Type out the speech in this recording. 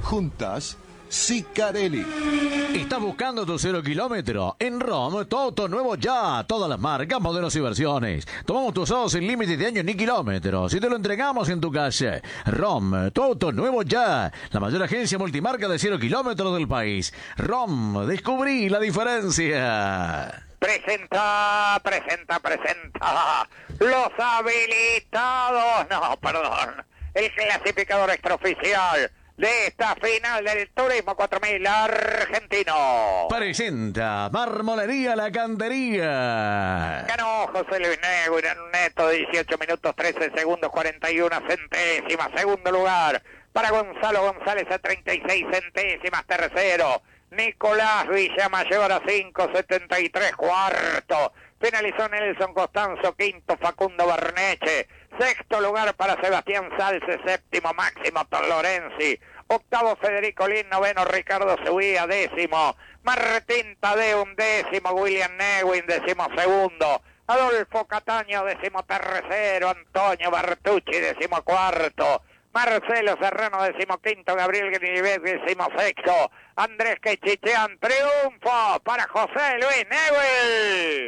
Juntas, Sicarelli. ¿Estás buscando tu 0 kilómetro? En ROM, tu auto nuevo ya. Todas las marcas, modelos y versiones. Tomamos tus autos sin límites de años ni kilómetros y te lo entregamos en tu calle. ROM, tu auto nuevo ya. La mayor agencia multimarca de 0 kilómetros del país. ROM, descubrí la diferencia. Presenta. Los habilitados. No, perdón. El clasificador extraoficial de esta final del Turismo 4000 argentino. Presenta Marmolería La Cantería. Ganó José Luis Negüin en un neto de 18 minutos 13 segundos 41 centésimas. Segundo lugar para Gonzalo González a 36 centésimas. Tercero Nicolás Villamayor a 5.73. Cuarto finalizó Nelson Costanzo. Quinto Facundo Barneche. Sexto lugar para Sebastián Salce. Séptimo Máximo Lorenzi. Octavo Federico Lin. Noveno Ricardo Seguía. Décimo Martín Tadeo. Undécimo William Negüin. Décimo segundo Adolfo Cataño. Décimo tercero Antonio Bertucci. Décimo cuarto Marcelo Serrano. Décimo quinto Gabriel Grinivet. Décimo sexto Andrés Quechichean. Triunfo para José Luis Negüin.